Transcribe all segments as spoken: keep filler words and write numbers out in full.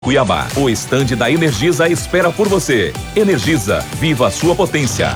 Cuiabá, o estande da Energisa espera por você. Energisa, viva a sua potência.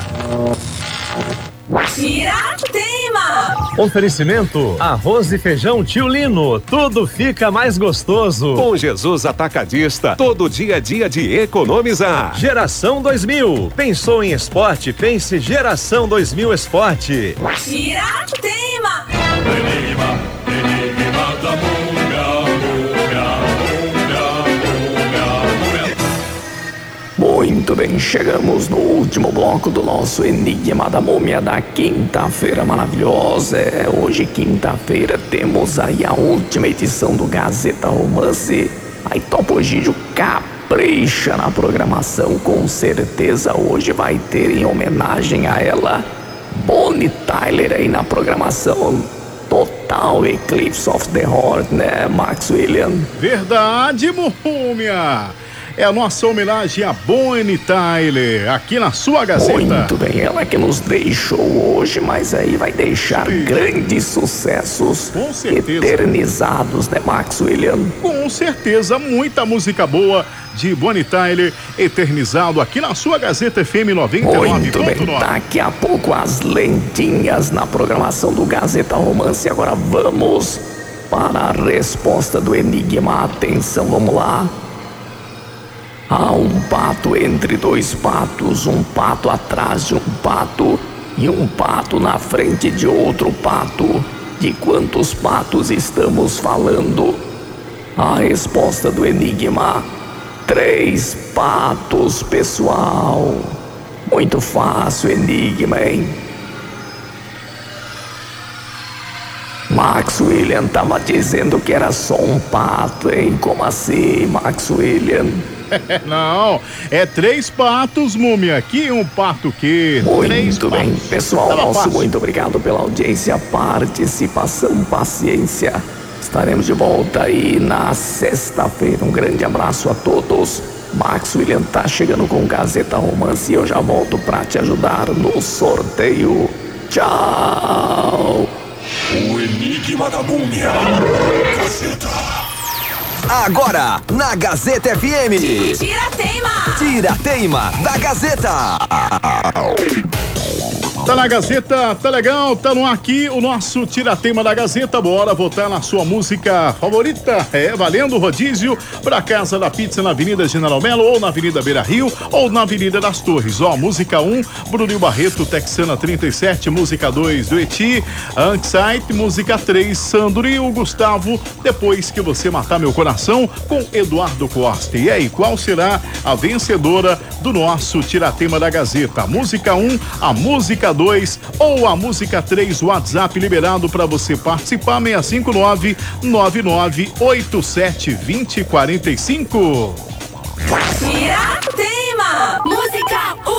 Tiratema! Oferecimento: arroz e feijão Tio Lino, tudo fica mais gostoso. Com Jesus Atacadista, todo dia é dia de economizar. Geração dois mil, pensou em esporte? Pense Geração dois mil Esporte. Tiratema! Enigma, enigma da múmia, múmia, múmia, múmia, múmia. Muito bem, chegamos no último bloco do nosso Enigma da Múmia da quinta-feira maravilhosa. É, hoje, quinta-feira, temos aí a última edição do Gazeta Romance. Aí Topo Gigio capricha na programação, com certeza hoje vai ter em homenagem a ela Bonnie Tyler aí na programação. Total Eclipse of the Heart, né, Max William? Verdade, múmia! É a nossa homenagem a Bonnie Tyler, aqui na sua Gazeta. Muito bem, ela que nos deixou hoje, mas aí vai deixar Sim. grandes sucessos Com certeza. eternizados, né, Max William? Com certeza, muita música boa de Bonnie Tyler eternizado aqui na sua Gazeta F M noventa e nove Muito bem, ponto nove. Daqui a pouco as lentinhas na programação do Gazeta Romance. Agora vamos para a resposta do enigma. Atenção, vamos lá. Há um pato entre dois patos, um pato atrás de um pato e um pato na frente de outro pato. De quantos patos estamos falando? A resposta do enigma: três patos, pessoal. Muito fácil, enigma, hein? Max William tava dizendo que era só um pato, hein? Como assim, Max William? Não, é três patos, múmia. Aqui um pato que Muito bem, patos. pessoal, Tava nosso fácil. muito obrigado pela audiência, participação, paciência. Estaremos de volta aí na sexta-feira. Um grande abraço a todos. Max William tá chegando com Gazeta Romance e eu já volto pra te ajudar no sorteio. Tchau! O Enigma da Múmia. Gazeta. Agora, na Gazeta F M. Tiratema! Tiratema da Gazeta. Tá na Gazeta, tá legal, tá no ar aqui o nosso Tiratema da Gazeta. Bora votar na sua música favorita. É, valendo rodízio pra Casa da Pizza na Avenida General Melo, ou na Avenida Beira Rio, ou na Avenida das Torres. Ó, música um, Bruninho Barreto, Texana trinta e sete. Música dois, do Eti, Anxiety. Música três, Sandro e o Gustavo, Depois que Você Matar Meu Coração, com Eduardo Costa. E aí, qual será a vencedora do nosso Tiratema da Gazeta? A música um, a música dois ou a música três? WhatsApp liberado para você participar: seis cinco nove, nove nove oito sete, dois zero quatro cinco.